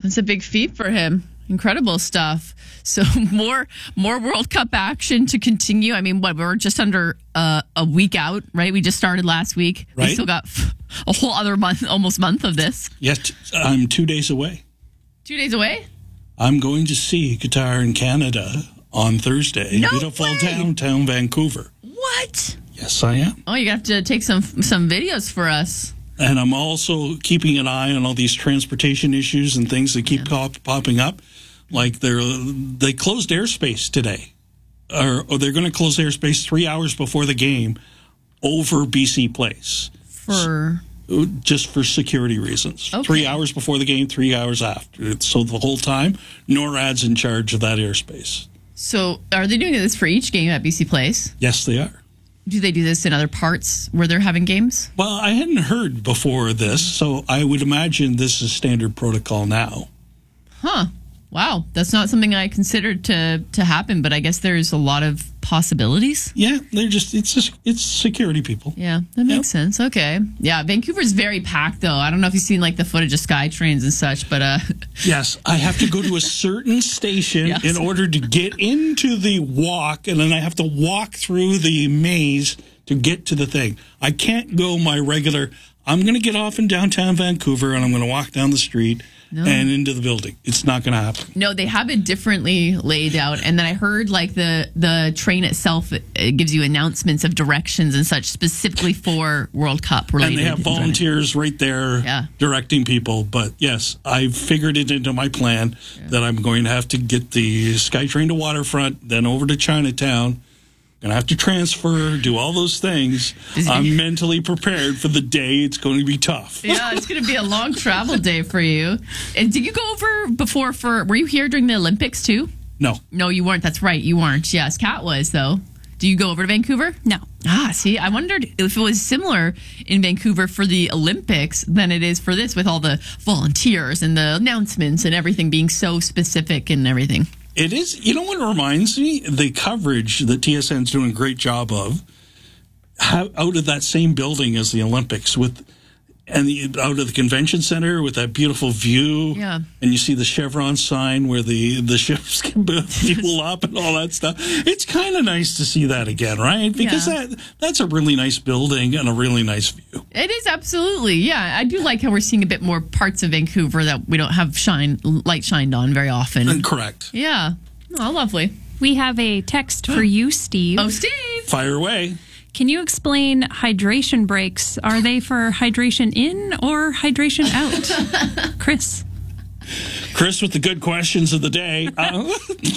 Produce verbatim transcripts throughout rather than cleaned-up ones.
It's a big feat for him. Incredible stuff. So more more World Cup action to continue. I mean, what, we're just under uh, a week out, right? We just started last week. Right. We still got a whole other month, almost month of this. Yes, I'm two days away. Two days away? I'm going to see Qatar and Canada on Thursday. No Beautiful way. downtown Vancouver. What? Yes, I am. Oh, you have to take some some videos for us. And I'm also keeping an eye on all these transportation issues and things that keep Yeah. pop, popping up. Like they're they closed airspace today, or, or they're going to close airspace three hours before the game over B C Place, For just for security reasons. Okay. Three hours before the game, three hours after. So the whole time, NORAD's in charge of that airspace. So are they doing this for each game at B C Place? Yes, they are. Do they do this in other parts where they're having games? Well, I hadn't heard before this, so I would imagine this is standard protocol now. Huh. Wow. That's not something I considered to to happen, but I guess there's a lot of possibilities. Yeah, they're just it's just it's security people. Yeah, that makes Yep. sense. Okay. Yeah, Vancouver's very packed though. I don't know if you've seen like the footage of SkyTrains and such, but uh Yes, I have to go to a certain station Yes. in order to get into the walk, and then I have to walk through the maze to get to the thing. I can't go my regular, I'm going to get off in downtown Vancouver, and I'm going to walk down the street No. and into the building. It's not going to happen. no, they have it differently laid out. And then I heard like the the train itself it, it gives you announcements of directions and such specifically for World Cup related. And they have volunteers right there Yeah. directing people. But yes, I've figured it into my plan that I'm going to have to get the SkyTrain to Waterfront, then over to Chinatown. Going to have to transfer, do all those things. Is it- I'm mentally prepared for the day. It's going to be tough. Yeah, it's going to be a long travel day for you. And did you go over before for, were you here during the Olympics too? No. No, you weren't. That's right. You weren't. Yes, Kat was though. Do you go over to Vancouver? No. Ah, see, I wondered if it was similar in Vancouver for the Olympics than it is for this with all the volunteers and the announcements and everything being so specific and everything. It is, you know what it reminds me? The coverage that T S N's doing a great job of, how, out of that same building as the Olympics, with and the, out of the convention center with that beautiful view. Yeah. And you see the Chevron sign where the, the ships can fuel up and all that stuff. It's kind of nice to see that again, right? Because Yeah. that that's a really nice building and a really nice view. It is absolutely, yeah. I do like how we're seeing a bit more parts of Vancouver that we don't have shine light shined on very often. And correct. Yeah. Oh, lovely. We have a text for you, Steve. Oh, Steve. Fire away. Can you explain hydration breaks? Are they for hydration in or hydration out? Chris. Chris with the good questions of the day. Uh,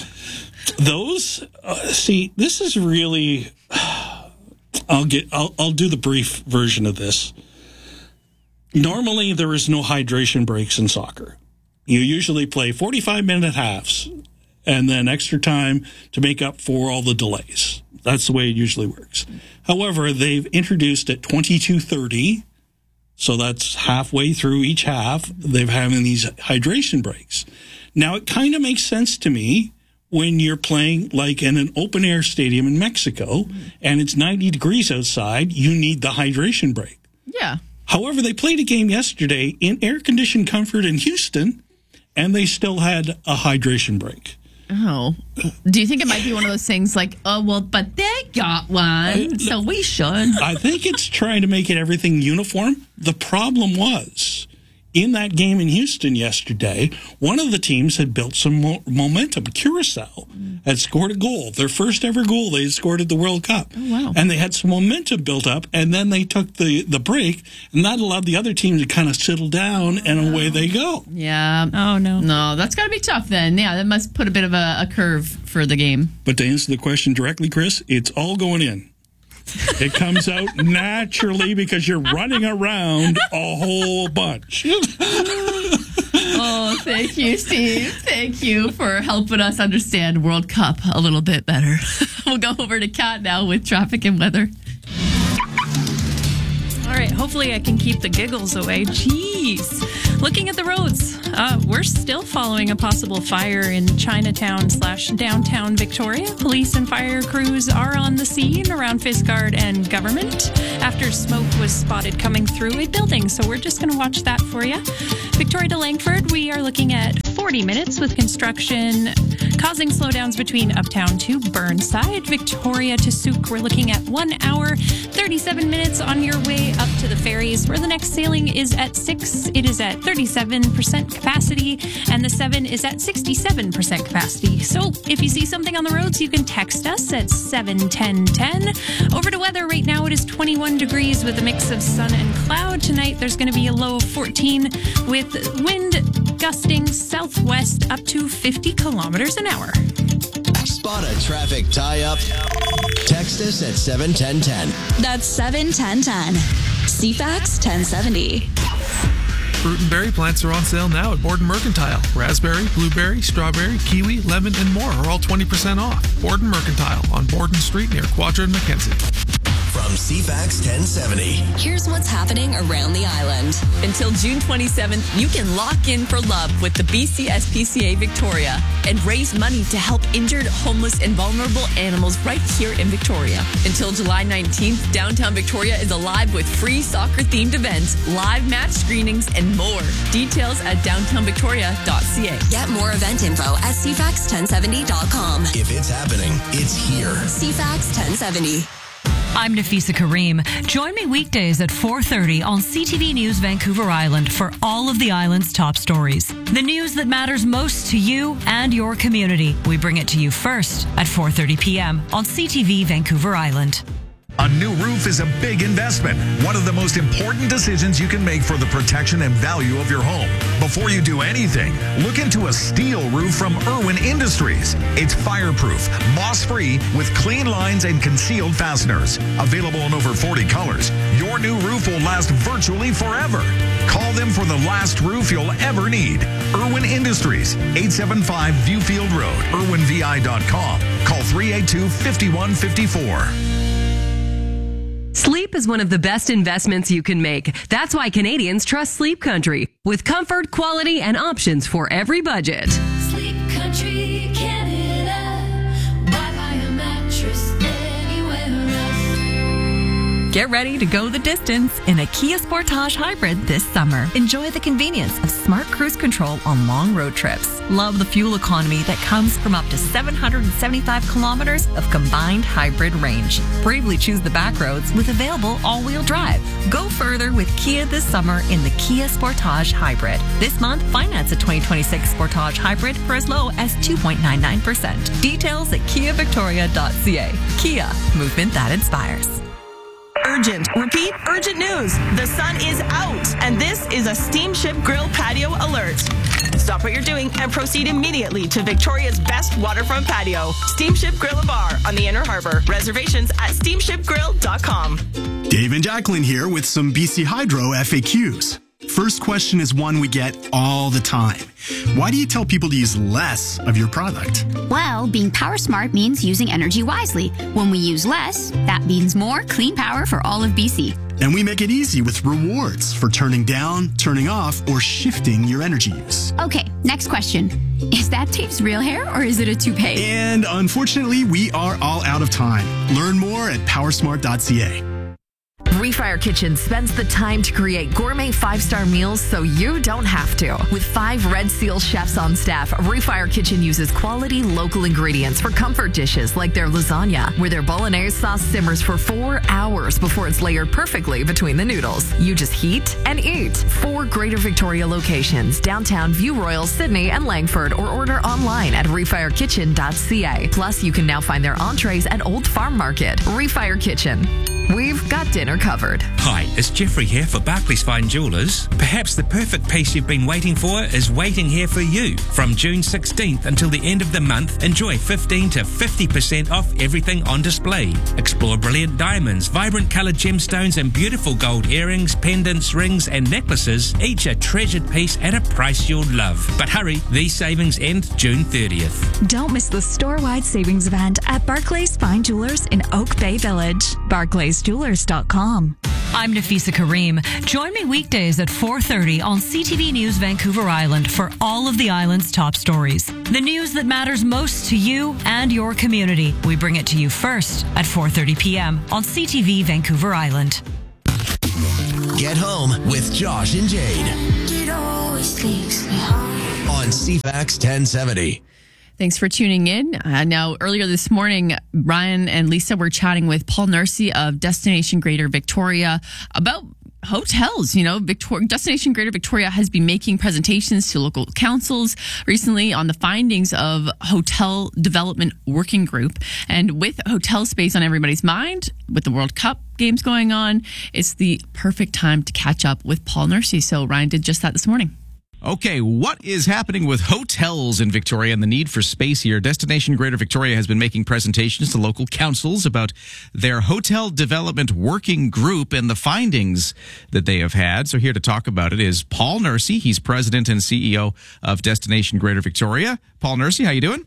those, uh, see, this is really. I'll get. I'll, I'll do the brief version of this. Normally, there is no hydration breaks in soccer. You usually play forty-five minute halves, and then extra time to make up for all the delays. That's the way it usually works. However, they've introduced at twenty-two thirty. So that's halfway through each half, they're having these hydration breaks. Now, it kind of makes sense to me when you're playing like in an open air stadium in Mexico and it's ninety degrees outside, you need the hydration break. Yeah. However, they played a game yesterday in air conditioned comfort in Houston and they still had a hydration break. Oh. Do you think it might be one of those things like, oh, well, but they got one, so we should? I think it's trying to make it everything uniform. The problem was, in that game in Houston yesterday, one of the teams had built some mo- momentum. Curacao had scored a goal, their first ever goal they had scored at the World Cup. Oh, wow. And they had some momentum built up, and then they took the, the break, and that allowed the other team to kind of settle down, and away they go. Yeah. Oh, no. No, that's got to be tough then. Yeah, that must put a bit of a, a curve for the game. But to answer the question directly, Chris, it's all going in. It comes out naturally because you're running around a whole bunch. Oh, thank you, Steve. Thank you for helping us understand World Cup a little bit better. We'll go over to Kat now with traffic and weather. All right, hopefully I can keep the giggles away. Jeez. Looking at the roads, uh, we're still following a possible fire in Chinatown slash downtown Victoria. Police and fire crews are on the scene around Fiskard and Government after smoke was spotted coming through a building. So we're just going to watch that for you. Victoria to Langford, we are looking at forty minutes with construction causing slowdowns between Uptown to Burnside. Victoria to Souk, we're looking at one hour, thirty-seven minutes on your way up to the ferries, where the next sailing is at six. It is at thirty-seven percent capacity, and the seven is at sixty-seven percent capacity. So if you see something on the roads, you can text us at seven ten ten. Over to weather. Right now it is twenty-one degrees with a mix of sun and cloud. Tonight there's going to be a low of fourteen with wind gusting southwest up to fifty kilometers an hour. Spot a traffic tie-up. Text us at seven ten ten. That's seven ten ten. C FAX ten seventy. Fruit and berry plants are on sale now at Borden Mercantile. Raspberry, blueberry, strawberry, kiwi, lemon, and more are all twenty percent off. Borden Mercantile on Borden Street near Quadra and Mackenzie. From C FAX ten seventy. Here's what's happening around the island. Until June twenty-seventh, you can lock in for love with the B C S P C A Victoria and raise money to help injured, homeless, and vulnerable animals right here in Victoria. Until July nineteenth, downtown Victoria is alive with free soccer-themed events, live match screenings, and more. Details at downtown victoria dot c a. Get more event info at c fax ten seventy dot com. If it's happening, it's here. C FAX ten seventy. I'm Nafisa Kareem. Join me weekdays at four thirty on C T V News Vancouver Island for all of the island's top stories. The news that matters most to you and your community. We bring it to you first at four thirty p.m. on C T V Vancouver Island. A new roof is a big investment, one of the most important decisions you can make for the protection and value of your home. Before you do anything, look into a steel roof from Irwin Industries. It's fireproof, moss-free, with clean lines and concealed fasteners. Available in over forty colors, your new roof will last virtually forever. Call them for the last roof you'll ever need. Irwin Industries, eight seventy-five Viewfield Road, irwin v i dot com. Call three eight two, five one five four. Sleep is one of the best investments you can make. That's why Canadians trust Sleep Country, with comfort, quality, and options for every budget. Sleep Country, Canada. Why buy a mattress anywhere else? Get ready to go the distance in a Kia Sportage Hybrid this summer. Enjoy the convenience of smart cruise control on long road trips. Love the fuel economy that comes from up to seven hundred seventy-five kilometers of combined hybrid range. Bravely choose the back roads with available all-wheel drive. Go further with Kia this summer in the Kia Sportage Hybrid. This month, finance a twenty twenty-six Sportage Hybrid for as low as two point nine nine percent. Details at kia victoria dot c a. Kia, movement that inspires. Urgent. Repeat, urgent news. The sun is out, and this is a Steamship Grill patio alert. Stop what you're doing and proceed immediately to Victoria's best waterfront patio, Steamship Grill and Bar on the Inner Harbor. Reservations at steamship grill dot com. Dave and Jacqueline here with some B C Hydro F A Qs. First question is one we get all the time. Why do you tell people to use less of your product? Well, being power smart means using energy wisely. When we use less, that means more clean power for all of B C. And we make it easy with rewards for turning down, turning off, or shifting your energy use. Okay, next question. Is that Dave's real hair or is it a toupee? And unfortunately, we are all out of time. Learn more at power smart dot c a. Refire Kitchen spends the time to create gourmet five-star meals so you don't have to. With five Red Seal chefs on staff, Refire Kitchen uses quality local ingredients for comfort dishes like their lasagna, where their bolognese sauce simmers for four hours before it's layered perfectly between the noodles. You just heat and eat. Four Greater Victoria locations, downtown View Royal, Sydney, and Langford, or order online at refire kitchen dot c a. Plus, you can now find their entrees at Old Farm Market. Refire Kitchen. We've got dinner covered. Hi, it's Jeffrey here for Barclays Fine Jewellers. Perhaps the perfect piece you've been waiting for is waiting here for you. From June sixteenth until the end of the month, enjoy fifteen to fifty percent off everything on display. Explore brilliant diamonds, vibrant coloured gemstones, and beautiful gold earrings, pendants, rings, and necklaces, each a treasured piece at a price you'll love. But hurry, these savings end June thirtieth. Don't miss the store-wide savings event at Barclays Fine Jewellers in Oak Bay Village. barclays jewellers dot com. I'm Nafisa Kareem. Join me weekdays at four thirty on C T V News Vancouver Island for all of the island's top stories. The news that matters most to you and your community. We bring it to you first at four thirty p.m. on C T V Vancouver Island. Get home with Josh and Jade. It always takes me home. on C FAX ten seventy. Thanks for tuning in. Uh, now, earlier this morning, Ryan and Lisa were chatting with Paul Nursey of Destination Greater Victoria about hotels. You know, Victor- Destination Greater Victoria has been making presentations to local councils recently on the findings of Hotel Development Working Group. And with hotel space on everybody's mind, with the World Cup games going on, it's the perfect time to catch up with Paul Nursey. So Ryan did just that this morning. Okay, what is happening with hotels in Victoria and the need for space here? Destination Greater Victoria has been making presentations to local councils about their hotel development working group and the findings that they have had. So here to talk about it is Paul Nursey. He's president and C E O of Destination Greater Victoria. Paul Nursey, how you doing?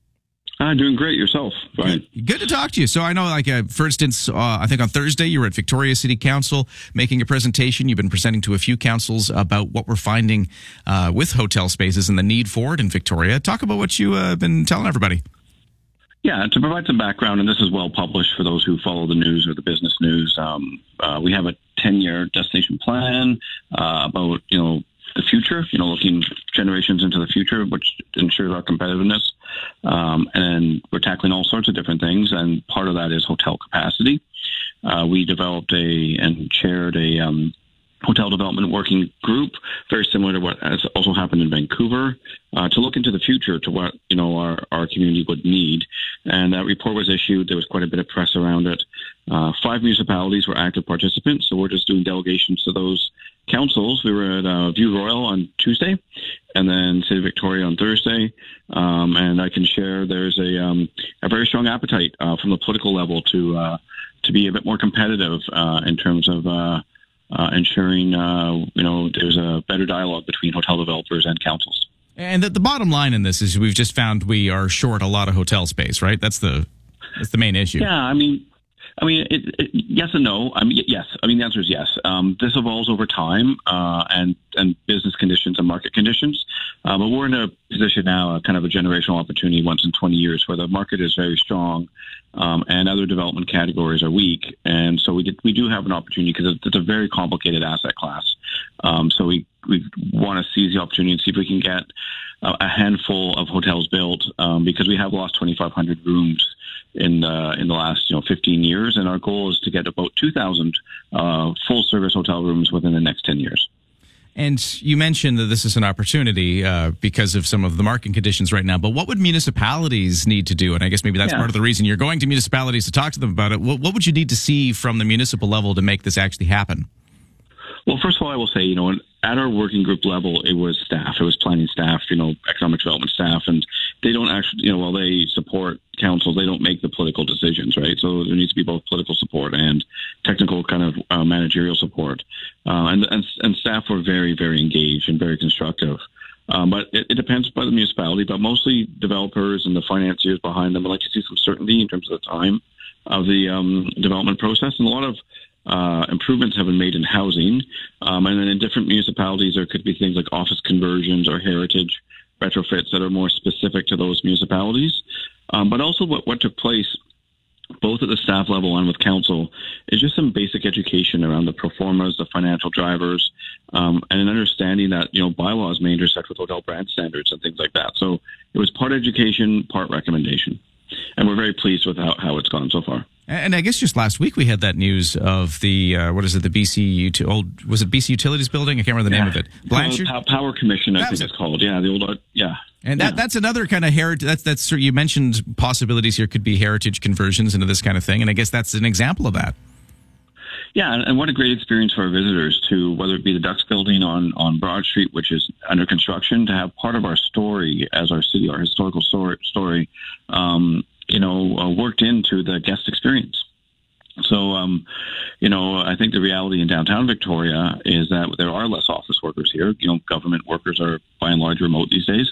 I'm doing great. Yourself, Brian? Good, good to talk to you. So I know, like, uh, for instance, uh, I think on Thursday you were at Victoria City Council making a presentation. You've been presenting to a few councils about what we're finding uh, with hotel spaces and the need for it in Victoria. Talk about what you've uh, been telling everybody. Yeah, to provide some background, and this is well published for those who follow the news or the business news, um, uh, we have a ten-year destination plan uh, about, you know, the future, you know, looking generations into the future, which ensures our competitiveness. Um, and we're tackling all sorts of different things, and part of that is hotel capacity. Uh, we developed a and chaired a um, hotel development working group, very similar to what has also happened in Vancouver, uh, to look into the future, to what, you know, our, our community would need. And that report was issued. There was quite a bit of press around it. Uh, five municipalities were active participants, so we're just doing delegations to those councils. We were at uh, View Royal on Tuesday, and then City of Victoria on Thursday. Um, and I can share there's a um, a very strong appetite uh, from the political level to uh, to be a bit more competitive uh, in terms of uh, uh, ensuring uh, you know there's a better dialogue between hotel developers and councils. And the, the bottom line in this is we've just found we are short a lot of hotel space, right? That's the that's the main issue. Yeah, I mean. I mean, it, it, yes and no. I mean, yes. I mean, the answer is yes. Um, this evolves over time uh, and and business conditions and market conditions. Uh, but we're in a position now, kind of a generational opportunity once in twenty years, where the market is very strong um, and other development categories are weak. And so we did, we do have an opportunity because it's a very complicated asset class. Um, so we, we want to seize the opportunity and see if we can get a, a handful of hotels built um, because we have lost twenty-five hundred rooms in the in the last you know fifteen years, and our goal is to get about two thousand uh, full service hotel rooms within the next ten years. And you mentioned that this is an opportunity uh, because of some of the market conditions right now. But what would municipalities need to do? And I guess maybe that's Yeah. part of the reason you're going to municipalities to talk to them about it. What, what would you need to see from the municipal level to make this actually happen? Well, first of all, I will say, you know, at our working group level, it was staff. It was planning staff, you know, economic development staff. And they don't actually, you know, while they support council, they don't make the political decisions, right? So there needs to be both political support and technical kind of uh, managerial support. Uh, and, and and staff were very, very engaged and very constructive. Um, but it, it depends by the municipality, but mostly developers and the financiers behind them would like to see some certainty in terms of the time of the um, development process. And a lot of Uh, improvements have been made in housing. Um, and then in different municipalities, there could be things like office conversions or heritage retrofits that are more specific to those municipalities. Um, but also what, what took place, both at the staff level and with council, is just some basic education around the pro formas, the financial drivers, um, and an understanding that, you know, bylaws may intersect with hotel brand standards and things like that. So it was part education, part recommendation. And we're very pleased with how, how it's gone so far. And I guess just last week we had that news of the, uh, what is it, the B C, Ut- old, was it B C Utilities building? I can't remember the Yeah. name of it. Blanchard? Power, Power Commission, I That think was it's called. Yeah, the old, yeah. And that, that's another kind of heritage. That's, that's, you mentioned possibilities here could be heritage conversions into this kind of thing. And I guess that's an example of that. Yeah, and, and what a great experience for our visitors to, whether it be the Ducks building on, on Broad Street, which is under construction, to have part of our story as our city, our historical story, story um, you know, uh, worked into the guest experience. So, um, you know, I think the reality in downtown Victoria is that there are less office workers here. You know, government workers are by and large remote these days.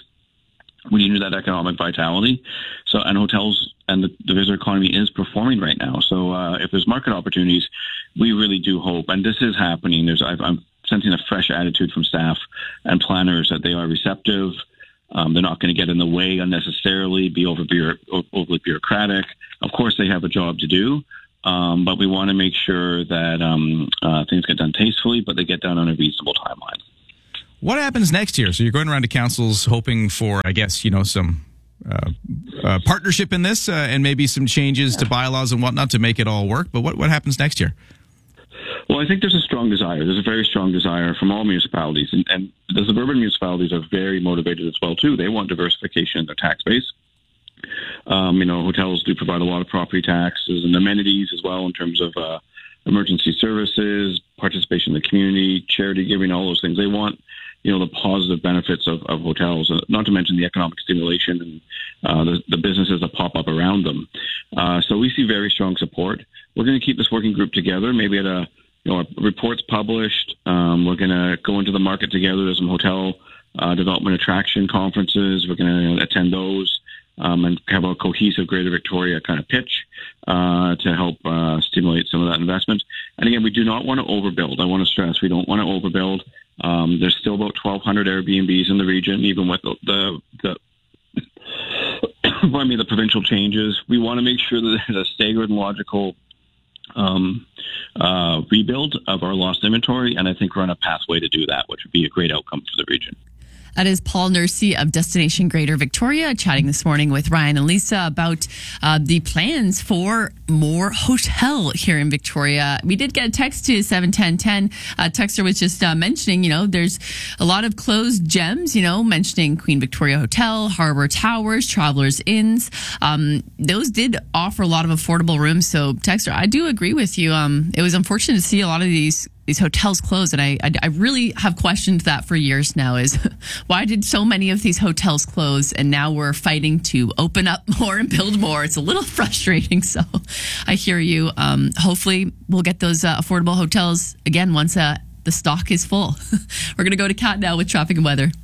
We need that economic vitality. So, and hotels and the, the visitor economy is performing right now. So, uh, if there's market opportunities, we really do hope, and this is happening. There's, I've, I'm sensing a fresh attitude from staff and planners that they are receptive. Um, they're not going to get in the way unnecessarily, be over bureau- overly bureaucratic. Of course, they have a job to do. Um, but we want to make sure that um, uh, things get done tastefully, but they get done on a reasonable timeline. What happens next year? So you're going around to councils hoping for, I guess, you know, some uh, uh, partnership in this uh, and maybe some changes to bylaws and whatnot to make it all work. But what, what happens next year? Well, I think there's a strong desire. There's a very strong desire from all municipalities. And, and the suburban municipalities are very motivated as well, too. They want diversification in their tax base. Um, you know, hotels do provide a lot of property taxes and amenities as well in terms of uh, emergency services, participation in the community, charity giving, all those things. They want, you know, the positive benefits of, of hotels, uh, not to mention the economic stimulation and uh, the, the businesses that pop up around them. Uh, so we see very strong support. We're going to keep this working group together, maybe at a, you know, a report's published. Um, we're going to go into the market together. There's some hotel uh, development attraction conferences. We're going to attend those. Um, and have a cohesive Greater Victoria kind of pitch uh, to help uh, stimulate some of that investment. And again, we do not want to overbuild. I want to stress we don't want to overbuild. Um, there's still about twelve hundred Airbnbs in the region, even with the, the, the I mean, the provincial changes. We want to make sure that there's a staggered and logical um, uh, rebuild of our lost inventory, and I think we're on a pathway to do that, which would be a great outcome for the region. That is Paul Nursey of Destination Greater Victoria chatting this morning with Ryan and Lisa about uh, the plans for more hotel here in Victoria. We did get a text to seven ten ten. Uh, texter was just uh, mentioning, you know, there's a lot of closed gems, you know, mentioning Queen Victoria Hotel, Harbour Towers, Travelers Inns. Um, those did offer a lot of affordable rooms. So, texter, I do agree with you. Um, it was unfortunate to see a lot of these these hotels closed. And I, I, I really have questioned that for years now is why did so many of these hotels close? And now we're fighting to open up more and build more. It's a little frustrating. So I hear you. Um, hopefully we'll get those uh, affordable hotels again once uh, the stock is full. We're going to go to Kat now with traffic and weather.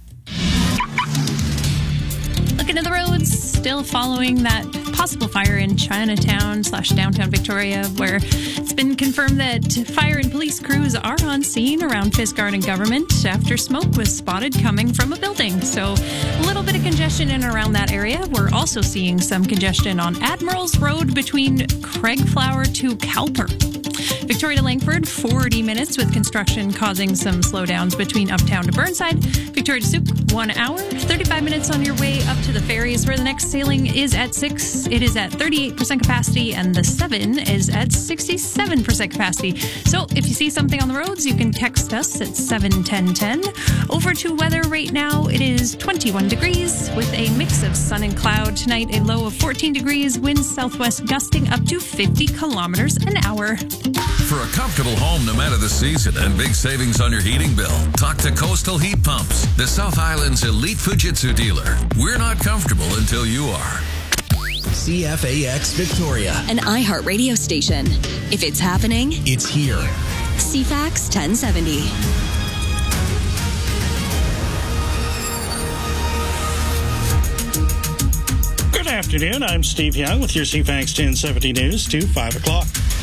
Looking at the roads, still following that possible fire in Chinatown slash downtown Victoria, where it's been confirmed that fire and police crews are on scene around Fisk Garden Government after smoke was spotted coming from a building. So a little bit of congestion in and around that area. We're also seeing some congestion on Admirals Road between Craigflower to Cowper. Victoria to Langford, forty minutes with construction causing some slowdowns between Uptown to Burnside. Victoria to Souk, one hour, thirty-five minutes on your way up to the ferries where the next sailing is at six. It is at thirty-eight percent capacity and the seven is at sixty-seven percent capacity. So if you see something on the roads, you can text us at seven ten ten. Over to weather right now, it is twenty-one degrees with a mix of sun and cloud. Tonight, a low of fourteen degrees, winds southwest gusting up to fifty kilometers an hour. For a comfortable home no matter the season and big savings on your heating bill, talk to Coastal Heat Pumps, the South Island's elite Fujitsu dealer. We're not comfortable until you are. C F A X Victoria, an iHeart radio station. If it's happening, it's here. C FAX ten seventy. Good afternoon. I'm Steve Young with your C FAX ten seventy news to five o'clock.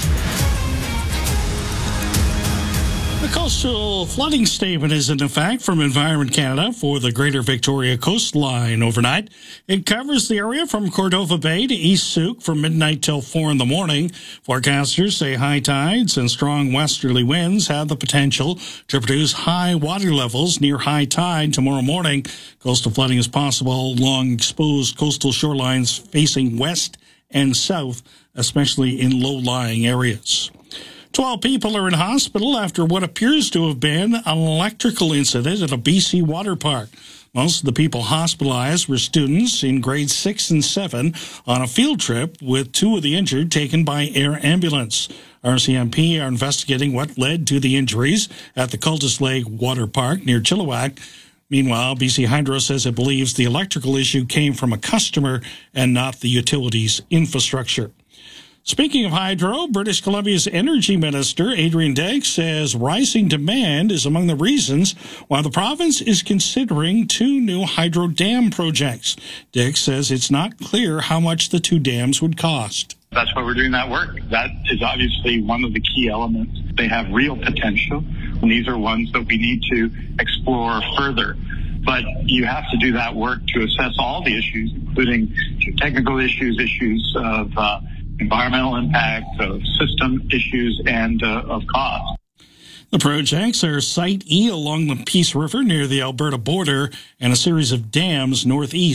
The coastal flooding statement is in effect from Environment Canada for the Greater Victoria coastline overnight. It covers the area from Cordova Bay to East Souk from midnight till four in the morning. Forecasters say high tides and strong westerly winds have the potential to produce high water levels near high tide tomorrow morning. Coastal flooding is possible along exposed coastal shorelines facing west and south, especially in low-lying areas. Twelve people are in hospital after what appears to have been an electrical incident at a B C water park. Most of the people hospitalized were students in grades six and seven on a field trip, with two of the injured taken by air ambulance. R C M P are investigating what led to the injuries at the Cultus Lake Water Park near Chilliwack. Meanwhile, B C Hydro says it believes the electrical issue came from a customer and not the utility's infrastructure. Speaking of hydro, British Columbia's Energy Minister, Adrian Dix, says rising demand is among the reasons why the province is considering two new hydro dam projects. Dix says it's not clear how much the two dams would cost. That's why we're doing that work. That is obviously one of the key elements. They have real potential, and these are ones that we need to explore further. But you have to do that work to assess all the issues, including technical issues, issues of uh, environmental impact, of system issues, and uh, of cost. The projects are Site E along the Peace River near the Alberta border and a series of dams northeast